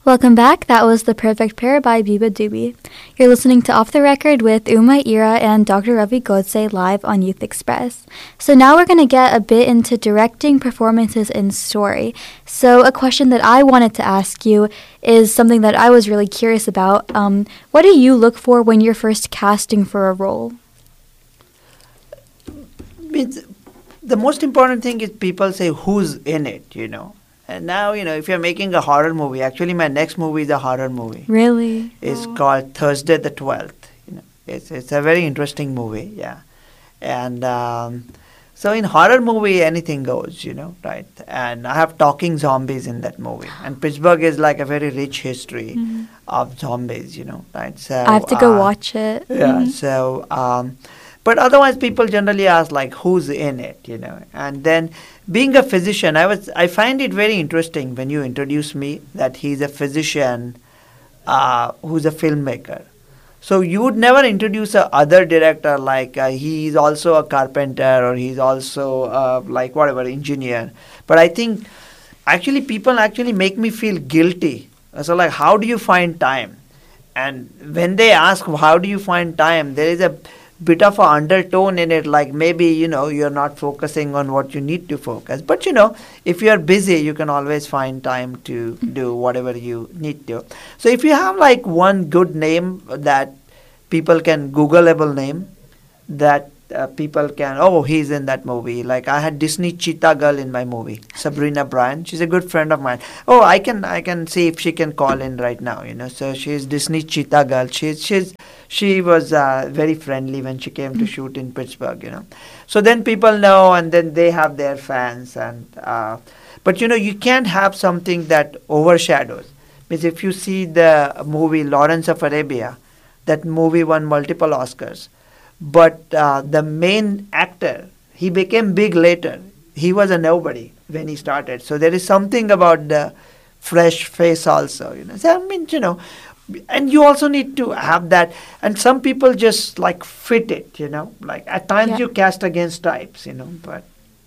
Welcome back. That was The Perfect Pair by Biba Doobie. You're listening to Off the Record with Uma Ira and Dr. Ravi Godse live on Youth Express. So now we're going to get a bit into directing, performances, and story. So a question that I wanted to ask you is something that I was really curious about. What do you look for when you're first casting for a role? The most important thing is people say who's in it. And now, if you're making a horror movie, actually my next movie is a horror movie. Really? It's called Thursday the 12th. It's a very interesting movie, yeah. And so in horror movie, anything goes, right? And I have talking zombies in that movie. And Pittsburgh is like a very rich history of zombies, right? So I have to go watch it. Yeah, so... but otherwise, people generally ask, like, who's in it, And then, being a physician, I find it very interesting when you introduce me that he's a physician who's a filmmaker. So you would never introduce a other director like he's also a carpenter or he's also like whatever, engineer. But I think actually people actually make me feel guilty. So like, how do you find time? And when they ask, how do you find time, there is a bit of an undertone in it, like maybe, you're not focusing on what you need to focus. But, if you're busy, you can always find time to do whatever you need to. So if you have like one good name that people can, Googleable name, that people can, he's in that movie. Like I had Disney Cheetah Girl in my movie, Sabrina Bryan. She's a good friend of mine. I can see if she can call in right now, So she's Disney Cheetah Girl. She was very friendly when she came to shoot in Pittsburgh, So then people know, and then they have their fans. And but, you can't have something that overshadows. Because if you see the movie Lawrence of Arabia, that movie won multiple Oscars. But the main actor, he became big later. He was a nobody when he started. So there is something about the fresh face also, So and you also need to have that. And some people just like fit it, Like at times you cast against types, but.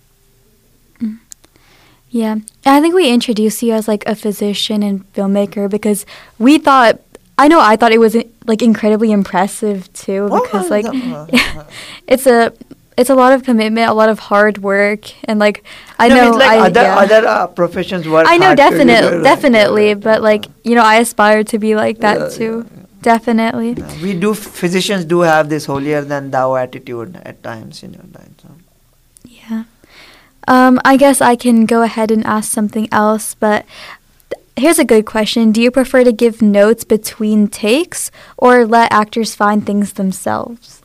Yeah. I think we introduced you as like a physician and filmmaker because we thought, I thought it was like incredibly impressive too because like it's a lot of commitment, a lot of hard work, and like other professions work. I know hard definitely, but like I aspire to be like that too. Yeah. Definitely. Yeah. Physicians do have this holier than thou attitude at times, Right? So. Yeah. I guess I can go ahead and ask something else, but. Here's a good question. Do you prefer to give notes between takes or let actors find things themselves?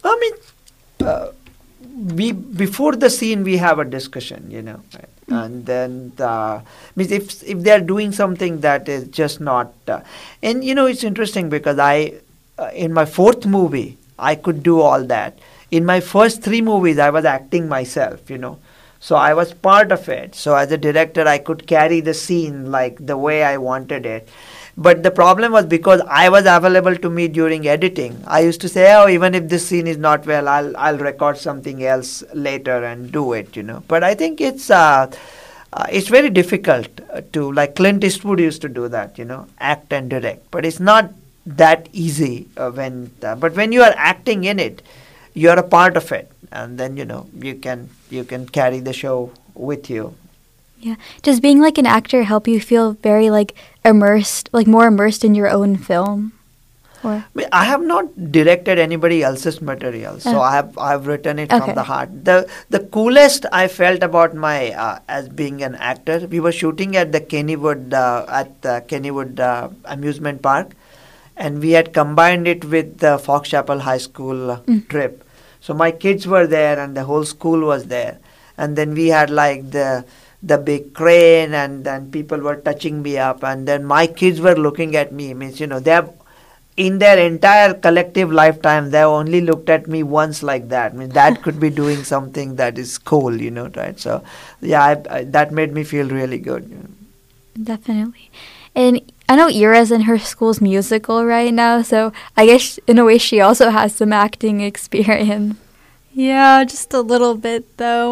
Before the scene, we have a discussion, right? And then, if they're doing something that is just not... and, it's interesting because in my fourth movie, I could do all that. In my first three movies, I was acting myself, So I was part of it. So as a director, I could carry the scene like the way I wanted it. But the problem was because I was available to me during editing. I used to say, even if this scene is not well, I'll record something else later and do it, But I think it's very difficult to, like Clint Eastwood used to do that, act and direct. But it's not that easy but when you are acting in it, you're a part of it. And then, you can carry the show with you. Yeah. Does being like an actor help you feel very like immersed, like more immersed in your own film? Or? I have not directed anybody else's material, so I've written it from the heart. The coolest I felt about my as being an actor, we were shooting at the Kennywood amusement park, and we had combined it with the Fox Chapel High School trip. So my kids were there and the whole school was there. And then we had like the big crane and then people were touching me up. And then my kids were looking at me. They have, in their entire collective lifetime, they only looked at me once like that. That could be doing something that is cool, right? So, yeah, that made me feel really good. Definitely. And I know Ira's in her school's musical right now, so I guess in a way she also has some acting experience. Yeah, just a little bit though.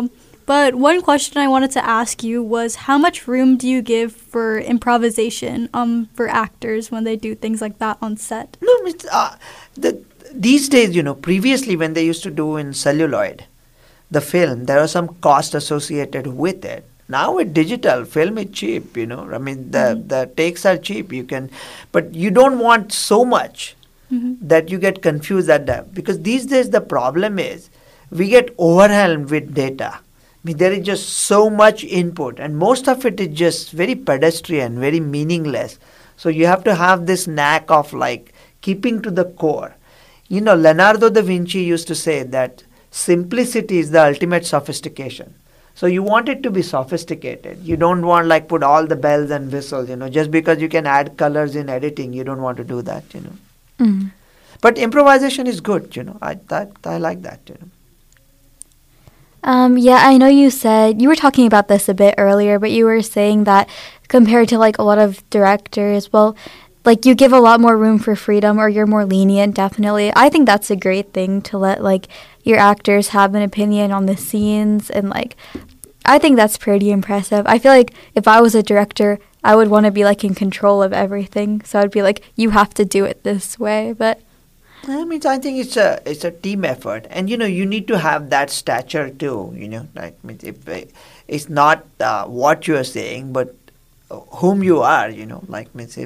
But one question I wanted to ask you was, how much room do you give for improvisation for actors when they do things like that on set? No, it's, these days, previously when they used to do in celluloid, the film, there was some cost associated with it. Now with digital, film is cheap, I mean, the takes are cheap. But you don't want so much that you get confused at that. Because these days the problem is we get overwhelmed with data. I mean, there is just so much input and most of it is just very pedestrian, very meaningless. So you have to have this knack of like keeping to the core. Leonardo da Vinci used to say that simplicity is the ultimate sophistication. So you want it to be sophisticated. You don't want like put all the bells and whistles, just because you can add colors in editing, you don't want to do that, But improvisation is good, I like that, Yeah, I know you said, you were talking about this a bit earlier, but you were saying that compared to like a lot of directors, well, like you give a lot more room for freedom or you're more lenient, definitely. I think that's a great thing to let like your actors have an opinion on the scenes and like I think that's pretty impressive. I feel like if I was a director, I would want to be like in control of everything. So I'd be like, you have to do it this way. But I mean, I think it's a team effort, and you need to have that stature too. Like, I mean, if it's not what you are saying, but whom you are. Like means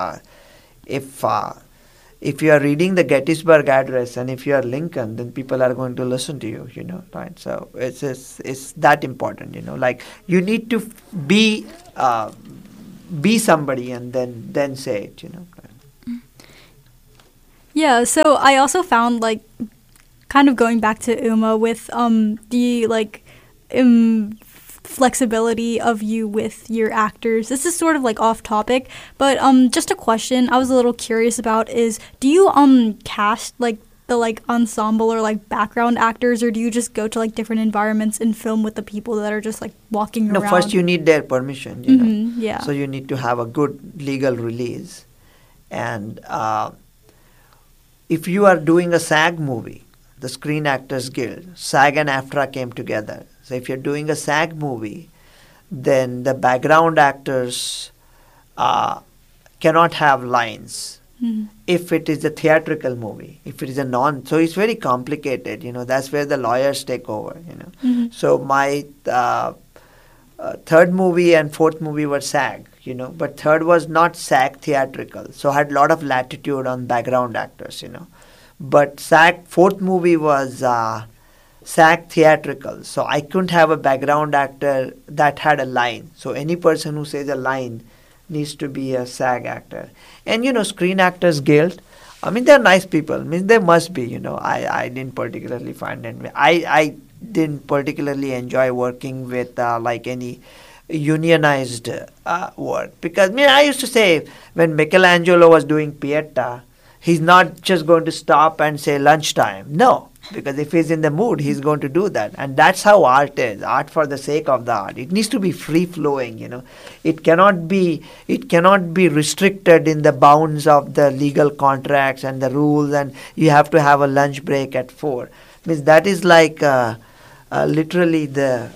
if you are reading the Gettysburg Address and if you are Lincoln, then people are going to listen to you. Right? So it's that important. Like you need to be somebody and then say it. Yeah, so I also found, like, kind of going back to Uma with the, like, flexibility of you with your actors. This is sort of, like, off topic, but just a question I was a little curious about is, do you cast, like, the, like, ensemble or, like, background actors, or do you just go to, like, different environments and film with the people that are just, like, walking around? No, first you need their permission, Yeah. So you need to have a good legal release. And if you are doing a SAG movie, the Screen Actors Guild, SAG and AFTRA came together. So if you're doing a SAG movie, then the background actors cannot have lines. If it is a theatrical movie, if it is a so it's very complicated, that's where the lawyers take over, So my third movie and fourth movie were SAG, but third was not SAG theatrical, so I had a lot of latitude on background actors, But SAG fourth movie was SAG theatrical, so I couldn't have a background actor that had a line. So any person who says a line needs to be a SAG actor. And Screen Actors Guild, I mean, they're nice people. I mean, they must be, I didn't particularly find it. I didn't particularly enjoy working with like any unionized work. Because I used to say when Michelangelo was doing Pieta, he's not just going to stop and say lunchtime. No, because if he's in the mood, he's going to do that. And that's how art is. Art for the sake of the art. It needs to be flowing, It cannot be restricted in the bounds of the legal contracts and the rules, and you have to have a lunch break at 4. Means that is like literally the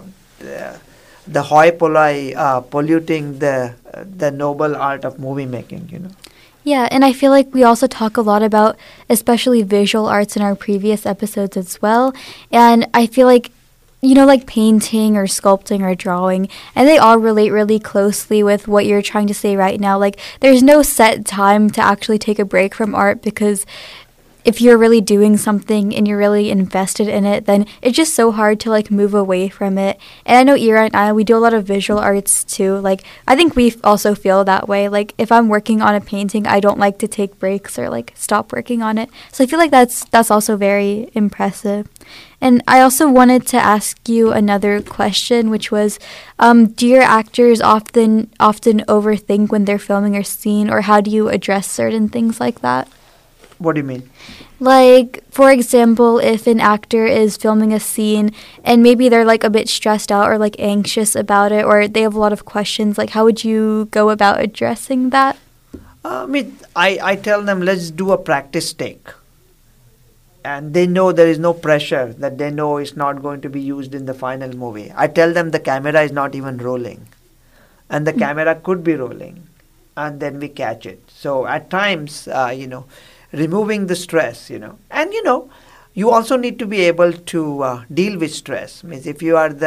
hoi polloi polluting the noble art of movie making, Yeah, and I feel like we also talk a lot about especially visual arts in our previous episodes as well. And I feel like, like painting or sculpting or drawing, and they all relate really closely with what you're trying to say right now. Like, there's no set time to actually take a break from art, because if you're really doing something and you're really invested in it, then it's just so hard to like move away from it. And I know Ira and I, we do a lot of visual arts too. Like, I think we also feel that way. Like, if I'm working on a painting, I don't like to take breaks or like stop working on it. So I feel like that's also very impressive. And I also wanted to ask you another question, which was, do your actors often overthink when they're filming a scene, or how do you address certain things like that? What do you mean? Like, for example, if an actor is filming a scene and maybe they're like a bit stressed out or like anxious about it, or they have a lot of questions, like how would you go about addressing that? I tell them, let's do a practice take. and they know there is no pressure, that they know it's not going to be used in the final movie. I tell them the camera is not even rolling, and the camera could be rolling, and then we catch it. So at times, removing the stress, and you also need to be able to deal with stress. Means if you are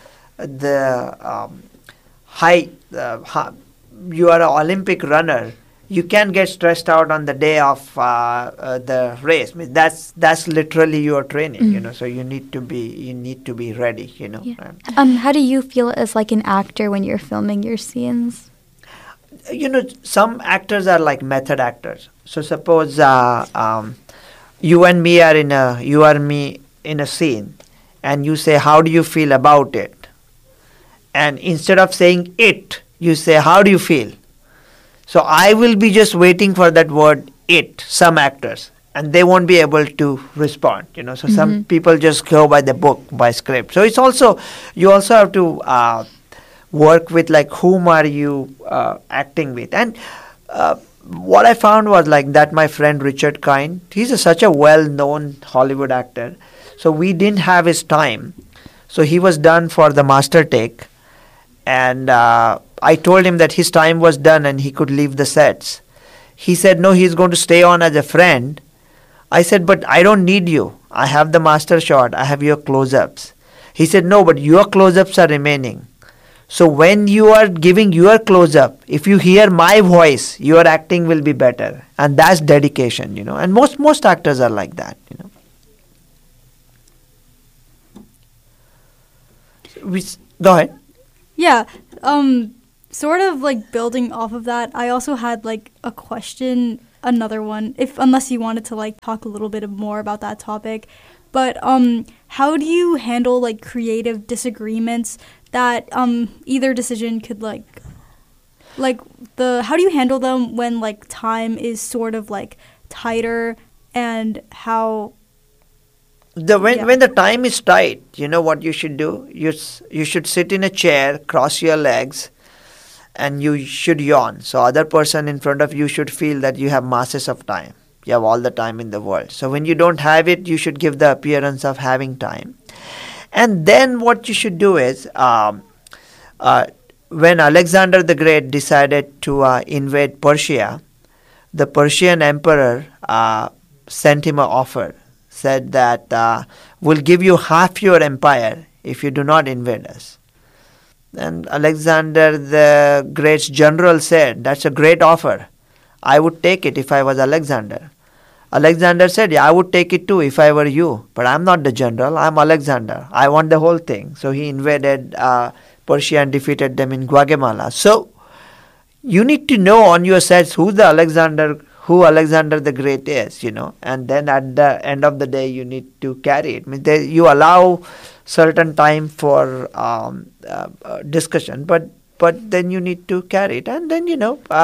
you are an Olympic runner, you can get stressed out on the day of the race. Means that's literally your training, so you need to be ready, Yeah. How do you feel as like an actor when you're filming your scenes? Some actors are like method actors. So suppose you and me are in a scene, and you say, how do you feel about it? And instead of saying it, you say, how do you feel? So I will be just waiting for that word it, some actors, and they won't be able to respond, So some people just go by the book, by script. So you also have to work with like whom are you acting with. And what I found was like that my friend Richard Kind, he's such a well-known Hollywood actor. So we didn't have his time. So he was done for the master take. And I told him that his time was done and he could leave the sets. He said, no, he's going to stay on as a friend. I said, but I don't need you. I have the master shot. I have your close-ups. He said, no, but your close-ups are remaining. So when you are giving your close-up, if you hear my voice, your acting will be better. And that's dedication, And most actors are like that, Go ahead. Yeah, sort of like building off of that, I also had like a question, another one, unless you wanted to like talk a little bit more about that topic. But how do you handle like creative disagreements that either decision could how do you handle them when like time is sort of like tighter, and how when the time is tight, you know what you should do? You should sit in a chair, cross your legs, and you should yawn. So other person in front of you should feel that you have masses of time. You have all the time in the world. So when you don't have it, you should give the appearance of having time. And then what you should do is, when Alexander the Great decided to invade Persia, the Persian emperor sent him an offer. Said that we'll give you half your empire if you do not invade us. And Alexander the Great's general said, that's a great offer. I would take it if I was Alexander. Alexander said, yeah, I would take it too if I were you. But I'm not the general, I'm Alexander. I want the whole thing. So he invaded Persia and defeated them in Guatemala. So you need to know on your sets who Alexander the Great is, and then at the end of the day, you need to carry it. I mean, you allow certain time for discussion, but then you need to carry it. And then,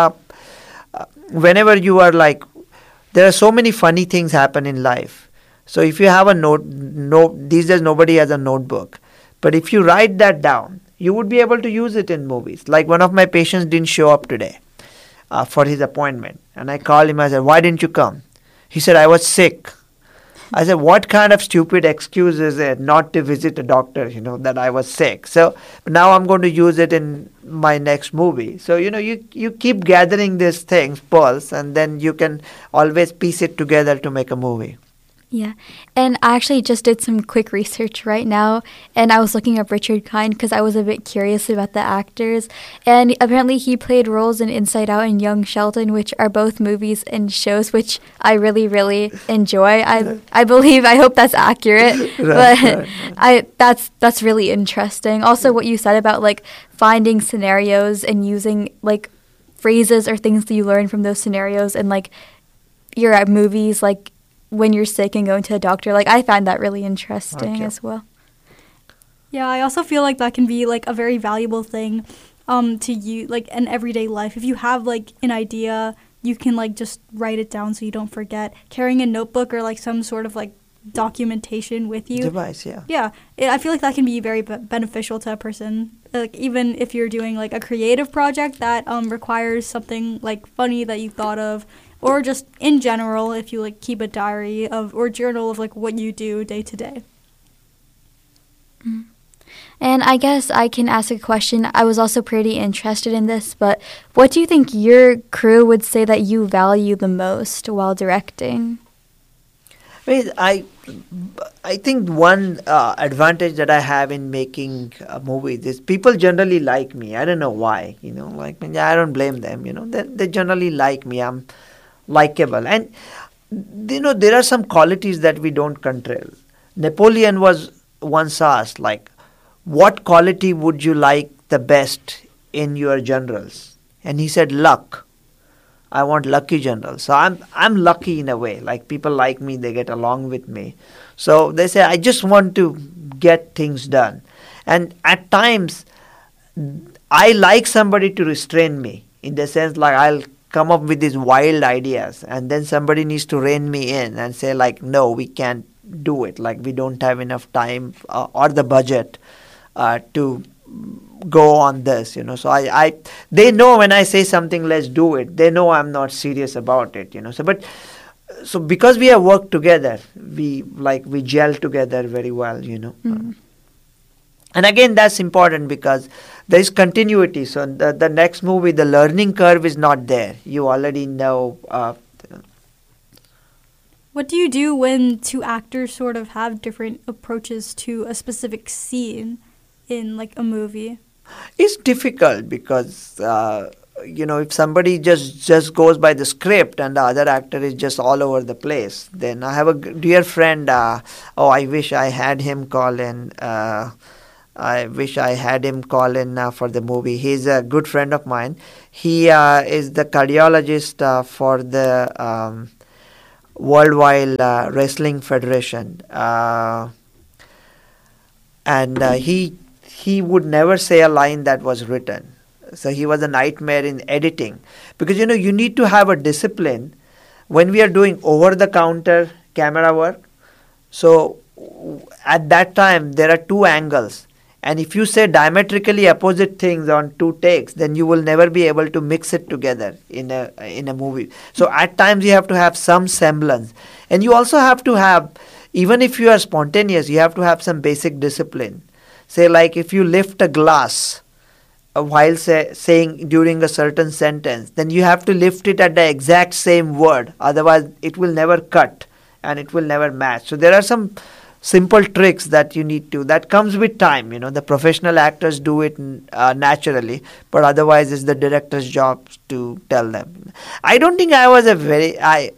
whenever you are like, there are so many funny things happen in life. So if you have a these days nobody has a notebook, but if you write that down, you would be able to use it in movies. Like one of my patients didn't show up today for his appointment. And I called him, I said, why didn't you come? He said, I was sick. I said, what kind of stupid excuse is it not to visit a doctor, that I was sick? So now I'm going to use it in my next movie. So, you keep gathering these things, pearls, and then you can always piece it together to make a movie. Yeah, and I actually just did some quick research right now, and I was looking up Richard Kind because I was a bit curious about the actors, and apparently he played roles in Inside Out and Young Sheldon, which are both movies and shows which I really, really enjoy. I hope that's accurate, that's really interesting. Also, what you said about like finding scenarios and using like phrases or things that you learn from those scenarios, and like you're at movies like when you're sick and going to a doctor, like I find that really interesting as well. Yeah, I also feel like that can be like a very valuable thing to you, like in everyday life. If you have like an idea, you can like just write it down so you don't forget. Carrying a notebook or like some sort of like documentation with you. Device, yeah. Yeah, I feel like that can be very beneficial to a person. Like even if you're doing like a creative project that requires something like funny that you thought of, or just in general, if you like keep a diary of or journal of like what you do day to day. And I guess I can ask a question. I was also pretty interested in this, but what do you think your crew would say that you value the most while directing? I think one advantage that I have in making movies is people generally like me. I don't know why, like I don't blame them. They generally like me. I'm likable, and there are some qualities that we don't control. Napoleon was once asked, like, what quality would you like the best in your generals? And he said, luck. I want lucky generals. So I'm lucky in a way. Like people like me, they get along with me. So they say, I just want to get things done. And at times, I like somebody to restrain me in the sense like I'll come up with these wild ideas and then somebody needs to rein me in and say like, no, we can't do it. Like we don't have enough time or the budget to go on this, So they know when I say something, let's do it. They know I'm not serious about it, So because we have worked together, we gel together very well, Mm. And again, that's important because there is continuity. So the next movie, the learning curve is not there. You already know. What do you do when two actors sort of have different approaches to a specific scene in like a movie? It's difficult because if somebody just goes by the script and the other actor is just all over the place, then I have a dear friend. I wish I had him call in. I wish I had him call in for the movie. He's a good friend of mine. He is the cardiologist for the Worldwide Wrestling Federation, and he would never say a line that was written. So he was a nightmare in editing because you need to have a discipline when we are doing over-the-counter camera work. So at that time there are two angles, and if you say diametrically opposite things on two takes, then you will never be able to mix it together in a movie. So at times you have to have some semblance, and you also have to have, even if you are spontaneous, you have to have some basic discipline. Say like if you lift a glass while saying during a certain sentence, then you have to lift it at the exact same word. Otherwise, it will never cut and it will never match. So there are some simple tricks that you need to. That comes with time. The professional actors do it naturally, but otherwise it's the director's job to tell them. I don't think I was I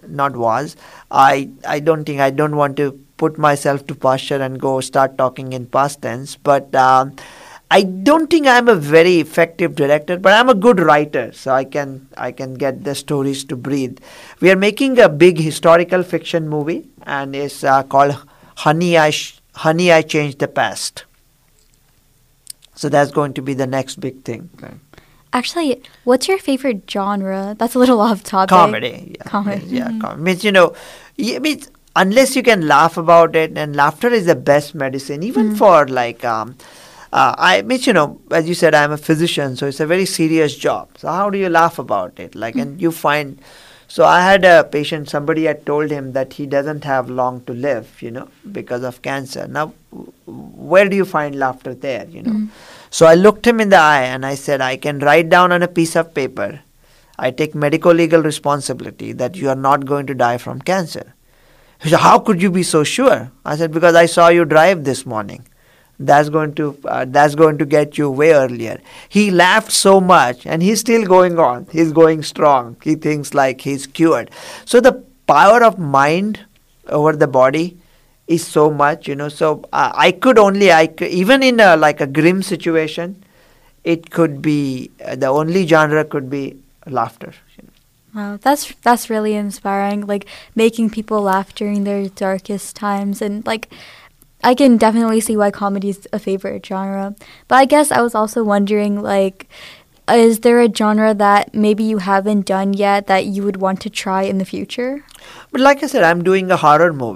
don't want to put myself to posture and go start talking in past tense, but I don't think I'm a very effective director, but I'm a good writer, so I can get the stories to breathe. We are making a big historical fiction movie, and it's called Honey, I Changed the Past. So that's going to be the next big thing. Actually, what's your favorite genre? That's a little off topic. Comedy. Yeah. Comedy. Yeah, means unless you can laugh about it, and laughter is the best medicine, even for like, as you said, I'm a physician, so it's a very serious job. So how do you laugh about it? And you find, so I had a patient, somebody had told him that he doesn't have long to live, because of cancer. Now, where do you find laughter there, So I looked him in the eye and I said, I can write down on a piece of paper, I take medical legal responsibility that you are not going to die from cancer. He said, how could you be so sure? I said, because I saw you drive this morning. That's going to get you way earlier. He laughed so much, and he's still going on. He's going strong. He thinks like he's cured. So the power of mind over the body is so much, So even in a grim situation, it could be the only genre could be laughter. Wow, that's really inspiring. Like making people laugh during their darkest times, and I can definitely see why comedy is a favorite genre. But I guess I was also wondering, is there a genre that maybe you haven't done yet that you would want to try in the future? But like I said, I'm doing a horror movie.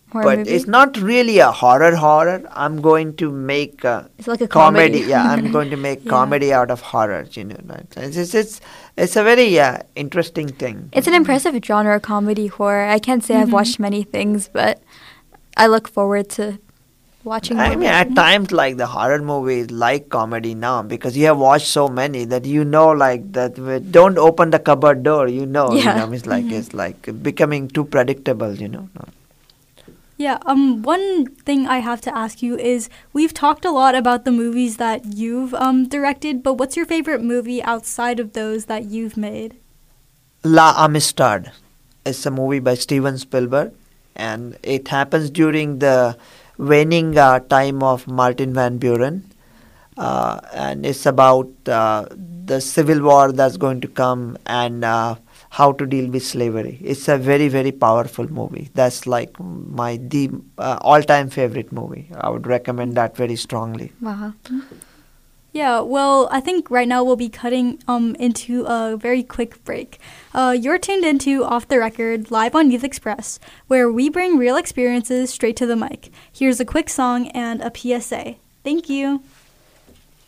horror but movie? it's not really a horror. I'm going to make It's like a comedy. comedy. Yeah, I'm going to make Yeah. comedy out of horror. Right? It's a very interesting thing. It's an impressive genre, comedy horror. I can't say I've watched many things, but I look forward to watching I more. mean, at times, like the horror movies, like comedy now, because you have watched so many that like that. Don't open the cupboard door. Yeah. It's like becoming too predictable. Yeah, one thing I have to ask you is we've talked a lot about the movies that you've directed, but what's your favorite movie outside of those that you've made? La Amistad. It's a movie by Steven Spielberg, and it happens during the waning time of Martin Van Buren, and it's about the civil war that's going to come and how to deal with slavery. It's a very, very powerful movie. That's like the all-time favorite movie. I would recommend that very strongly. Wow. Yeah, well, I think right now we'll be cutting into a very quick break. You're tuned into Off the Record, live on Youth Express, where we bring real experiences straight to the mic. Here's a quick song and a PSA. Thank you.